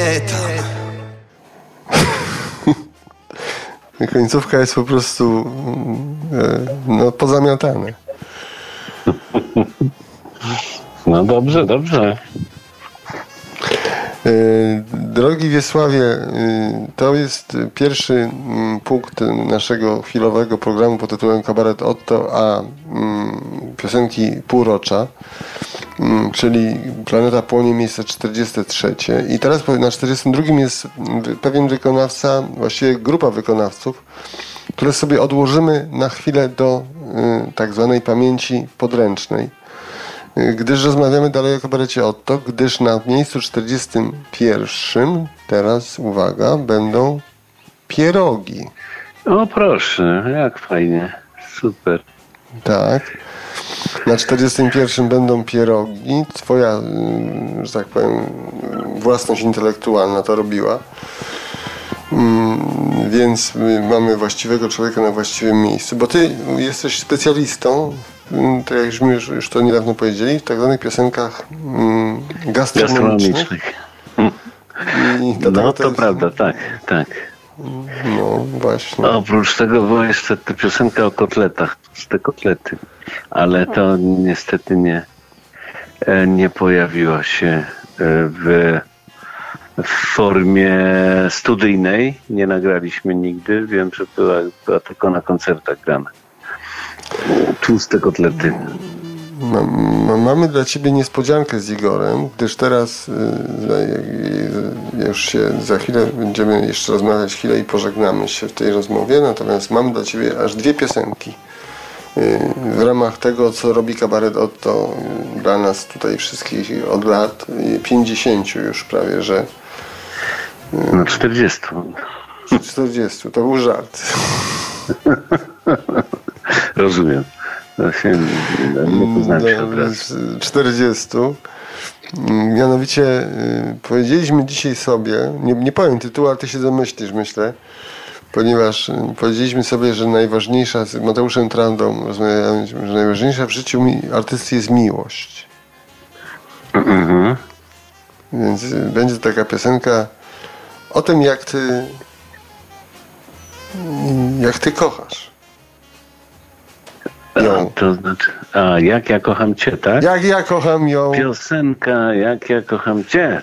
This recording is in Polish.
Końcówka jest po prostu pozamiatane. No dobrze, dobrze. Drogi Wiesławie, to jest pierwszy punkt naszego chwilowego programu pod tytułem Kabaret Otto, a piosenki półrocza, czyli Planeta Płonie, miejsce 43. I teraz na 42 jest pewien wykonawca, właściwie grupa wykonawców, które sobie odłożymy na chwilę do tak zwanej pamięci podręcznej. Gdyż rozmawiamy dalej o kabarecie Otto, gdyż na miejscu 41 teraz, uwaga, będą pierogi. O proszę, jak fajnie, super. Tak. Na 41 będą pierogi. Twoja, że tak powiem, własność intelektualna to robiła. Więc mamy właściwego człowieka na właściwym miejscu. Bo ty jesteś specjalistą, tak jakśmy już to niedawno powiedzieli, w tak zwanych piosenkach gastronomicznych. No to prawda, tak. No właśnie. Oprócz tego była jeszcze ta piosenka o kotletach, te kotlety. Ale to niestety nie pojawiła się w formie studyjnej. Nie nagraliśmy nigdy. Wiem, że była tylko na koncertach grana. Tłuste kotlety. Mamy dla ciebie niespodziankę z Igorem, gdyż teraz już się za chwilę będziemy jeszcze rozmawiać chwilę i pożegnamy się w tej rozmowie. Natomiast mam dla ciebie aż 2 piosenki w ramach tego, co robi Kabaret Otto dla nas tutaj wszystkich od lat 50 już prawie, że no 40. 40, to był żart. Rozumiem. Nie poznałem się od razu. 40. Mianowicie powiedzieliśmy dzisiaj sobie, nie powiem tytułu, ale ty się domyślisz, myślę, ponieważ powiedzieliśmy sobie, że najważniejsza, z Mateuszem Trandą rozmawialiśmy, że najważniejsza w życiu artysty jest miłość. Więc będzie taka piosenka o tym, jak ty kochasz. To znaczy, jak ja kocham cię, tak? Jak ja kocham ją. Piosenka, jak ja kocham cię.